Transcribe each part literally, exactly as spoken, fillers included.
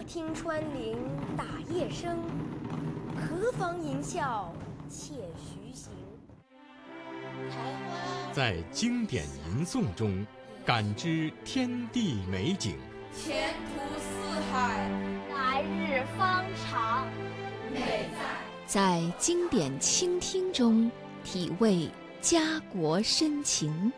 听穿林打叶声，何妨吟啸且徐行。 在经典吟诵中感知天地美景， 前途似海， 来日方长。 美在在经典倾听中体味家国深情。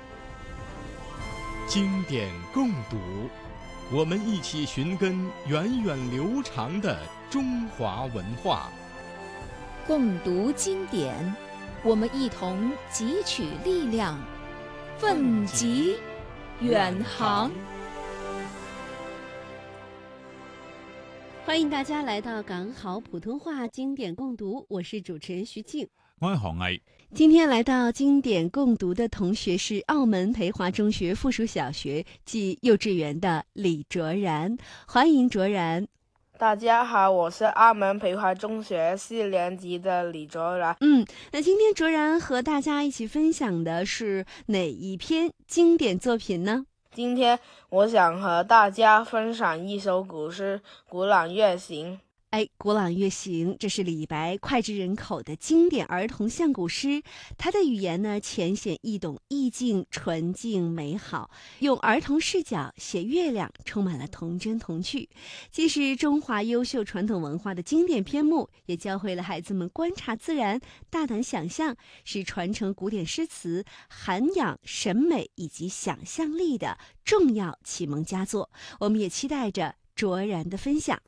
经典共读，我们一起寻根源远流长的中华文化。 共读经典，我们一同汲取力量，奋楫远航。 欢迎大家来到港好普通话经典共读，我是主持人徐静， 我係何毅。 今天来到经典共读的同学是澳门培华中学附属小学暨幼稚园的李卓然，欢迎卓然。 大家好，我是澳门培华中学四年级的李卓然。 嗯，那今天卓然和大家一起分享的是哪一篇经典作品呢？ 今天我想和大家分享一首古诗《古朗月行》。 哎，《古朗月行》这是李白脍炙人口的经典儿童相古诗，它的语言呢浅显易懂，意境纯净美好，用儿童视角写月亮，充满了童真童趣。既是中华优秀传统文化的经典篇目，也教会了孩子们观察自然、大胆想象，是传承古典诗词、涵养审美以及想象力的重要启蒙佳作。我们也期待着卓然的分享。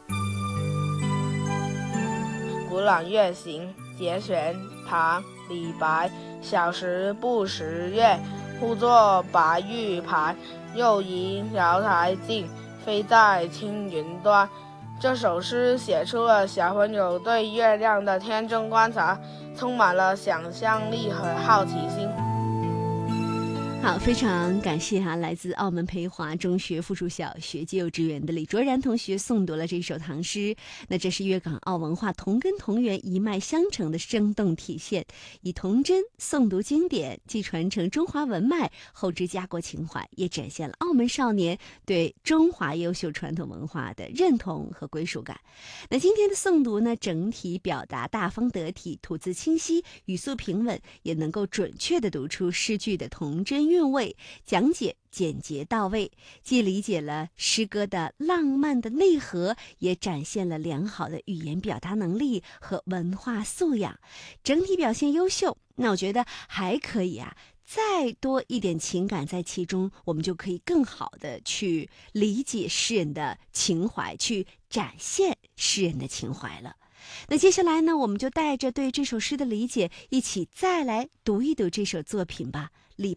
《古朗月行》节选，唐·李白。小时不识月，呼作白玉盘。又疑瑶台镜，飞在青云端。这首诗写出了小朋友对月亮的天真观察，充满了想象力和好奇心。 好，非常感谢哈、啊，来自澳门培华中学附属小学及幼稚园的李卓然同学诵读了这首唐诗。那这是粤港澳文化同根同源、一脉相承的生动体现，以童真诵读经典，既传承中华文脉，后置家国情怀，也展现了澳门少年对中华优秀传统文化的认同和归属感。那今天的诵读呢，整体表达大方得体，吐字清晰，语速平稳，也能够准确地读出诗句的童真韵味，讲解简洁到位，既理解了诗歌的浪漫的内核，也展现了良好的语言表达能力和文化素养，整体表现优秀。那我觉得还可以啊，再多一点情感在其中，我们就可以更好的去理解诗人的情怀，去展现诗人的情怀了。那接下来呢，我们就带着对这首诗的理解，一起再来读一读这首作品吧。李